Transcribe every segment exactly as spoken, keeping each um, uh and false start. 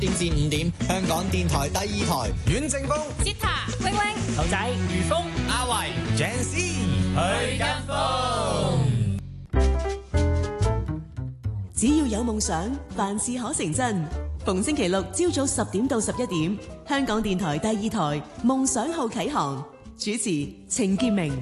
點至五點，香港電台第二台， 阮正峰、 Zita、Wing Wing、 牛仔、余峰、 阿維、 Janice 許金峰。 只要有夢想，凡事可成真。逢星期六朝早十點到十一點，香港電台第二台夢想號啟航，主持程潔明。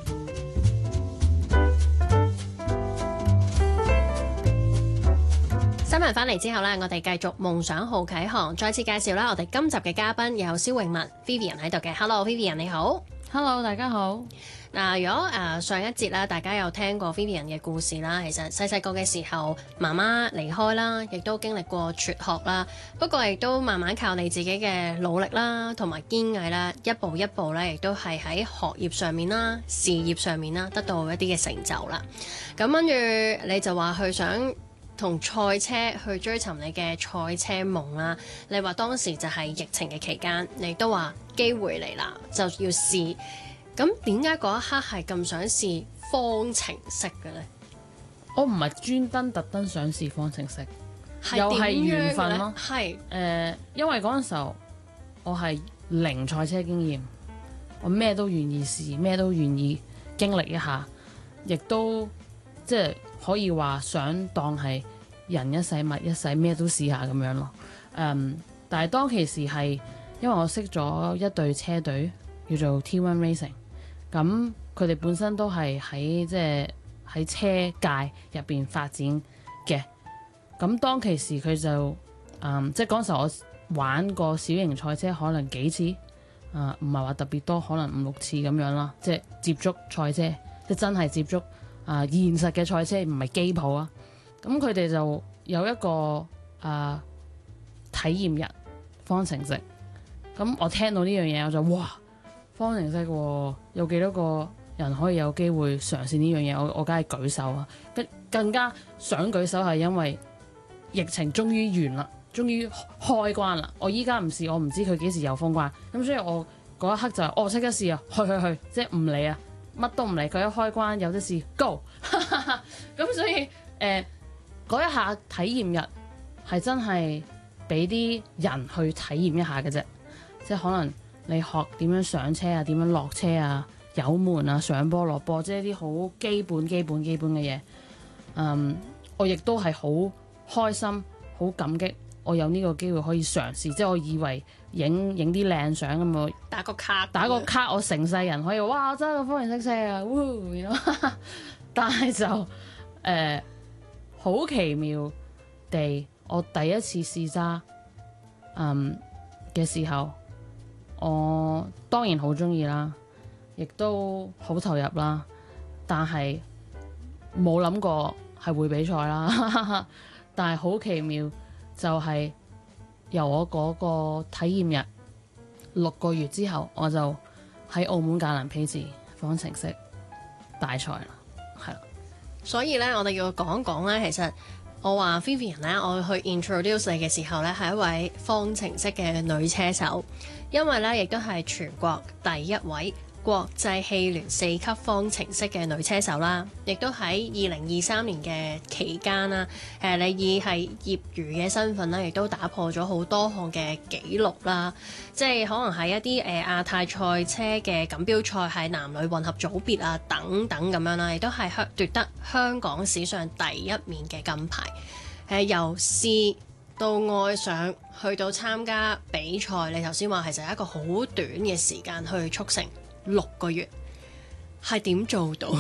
新聞翻嚟之後呢，我哋繼續夢想號啟航，再次介紹啦。我哋今集嘅嘉賓有蕭詠文 Vivian 喺度嘅。Hello Vivian 你好。 Hello 大家好。 嗱，如果誒、呃、上一節啦，大家有聽過 Vivian 嘅故事啦，其實細細個嘅時候媽媽離開啦，亦都經歷過輟學啦，不過亦都慢慢靠你自己嘅努力啦，同埋堅毅啦，一步一步咧，亦都係喺學業上面啦、事業上面啦，得到一啲嘅成就啦。咁跟住你就話去想同賽車去追尋你嘅賽車夢啦。你話當時就係疫情嘅期間，你都話機會嚟啦，就要試。咁點解嗰一刻係咁想試方程式嘅呢？ 我唔係專登特登想試方程式， 係又係點樣緣分咯。 係誒、 呃，因為嗰陣時候我係零賽車經驗，我咩都願意試，咩都願意經歷一下，亦都即係可以話想當係人一世物一世，咩都試下咁樣咯。嗯，但係當其時係因為我識咗一隊車隊叫做 T 一 Racing。咁佢哋本身都係喺即係喺車界入邊發展嘅。咁當其時佢就嗯即係嗰陣時候我玩過小型賽車可能幾次，啊唔係話特別多，可能五六次咁樣啦。即係接觸賽車，即係真係接觸啊、呃、現實嘅賽車，唔係機鋪啊。咁佢哋就有一個啊、呃、體驗日方程式。咁我聽到呢樣嘢我就哇！方程式喎，有幾多個人可以有機會嘗試呢樣嘢？我我梗係舉手啊！更更加想舉手係因為疫情終於完啦，終於開關啦！我依家唔試，我唔知佢幾時又封關。咁所以我嗰一刻就係、哦，即刻試啊！去去去，即係唔理啊，乜都唔理。佢一開關有得試，Go！ 咁所以誒嗰、呃、一下體驗日係真係俾啲人去體驗一下嘅啫，即係可能。你學點樣上車啊？點樣落車啊？油門啊？上波落波，即係啲好基本、基本、基本嘅嘢。嗯，我亦都係好開心、好感激，我有呢個機會可以嘗試。即係我以為影影啲靚相咁我打個卡， 打個卡，我成世人可以哇！我揸個方程式車啊！但係就誒好、呃、奇妙地，我第一次試揸嗯嘅時候。我當然好中意啦，亦都好投入啦，但係冇諗過係會比賽啦。但係好奇妙就係由我嗰個體驗日六個月之後，我就喺澳門格蘭披治方程式大賽啦，係啦。 所以咧，我哋要講一講咧，其實我話 Vivian 咧，我去 introduce 你嘅時候咧，係一位方程式嘅女車手。因為咧，亦都係全國第一位國際汽聯四級方程式嘅女車手啦，亦都喺二零二三年嘅期間啦，誒、呃，你以係業餘嘅身份咧，亦都打破咗好多項嘅紀錄啦，即係可能係一啲誒、呃、亞太賽車嘅錦標賽係男女混合組別啊等等咁樣啦，亦都係香奪得香港史上第一面嘅金牌，誒、呃、由試到愛上，去到參加比賽，你頭先話其實係一個好短嘅時間去促成六個月，係點做到？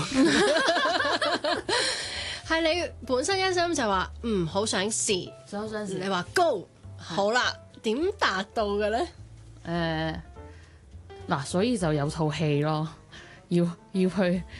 係你本身一心就話嗯好想試， 好想試。 你話 Go 好啦，點達到嘅呢？ 誒嗱、呃，所以就有套戲咯，要要去